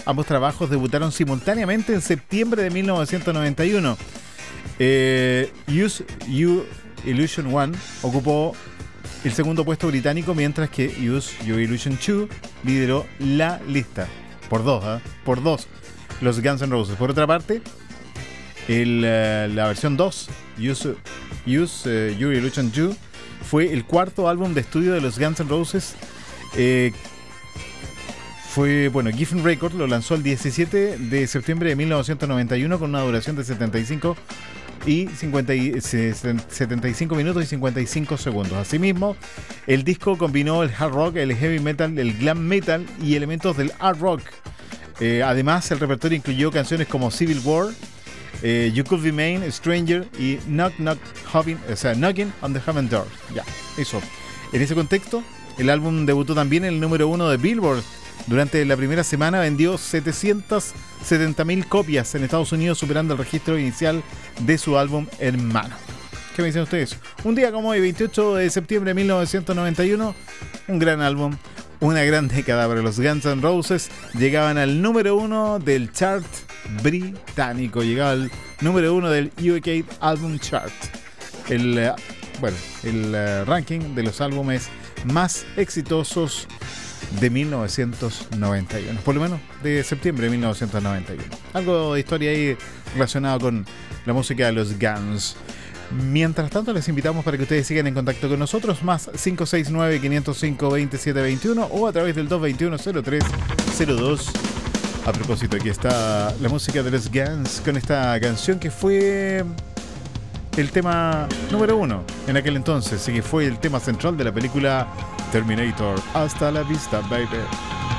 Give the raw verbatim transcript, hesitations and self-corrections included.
Ambos trabajos debutaron simultáneamente en septiembre de mil novecientos noventa y uno. Eh, Use You Illusion uno ocupó el segundo puesto británico, mientras que Use Your Illusion dos lideró la lista. Por dos, ¿eh? Por dos. Los Guns N' Roses. Por otra parte, el, uh, la versión dos, Use, Use uh, Your Illusion dos, fue el cuarto álbum de estudio de los Guns N' Roses. Eh, fue, bueno, Geffen Records lo lanzó el diecisiete de septiembre de mil novecientos noventa y uno con una duración de setenta y cinco y cincuenta y, setenta y cinco minutos y cincuenta y cinco segundos. Asimismo, el disco combinó el hard rock, el heavy metal, el glam metal y elementos del art rock. Eh, además, el repertorio incluyó canciones como Civil War, eh, You Could Be Mine, Stranger y Knock Knock Hobbin, o sea, Knocking on the Heaven Door. Ya, eso. En ese contexto, el álbum debutó también en el número uno de Billboard. Durante la primera semana vendió setecientas setenta mil copias en Estados Unidos, superando el registro inicial de su álbum hermano. ¿Qué me dicen ustedes? Un día como hoy, veintiocho de septiembre de mil novecientos noventa y uno, un gran álbum, una gran década para los Guns N' Roses. Llegaban al número uno del chart británico, llegaba al número uno del U K Album Chart, el, uh, bueno, el uh, ranking de los álbumes más exitosos de mil novecientos noventa y uno, por lo menos de septiembre de mil novecientos noventa y uno. Algo de historia ahí relacionado con la música de los Guns. Mientras tanto, les invitamos para que ustedes sigan en contacto con nosotros, más cinco seis nueve, cinco cero cinco, dos siete dos uno o a través del dos dos uno, cero tres cero dos. A propósito, aquí está la música de los Guns con esta canción que fue el tema número uno en aquel entonces y que fue el tema central de la película Terminator. Hasta la vista, baby.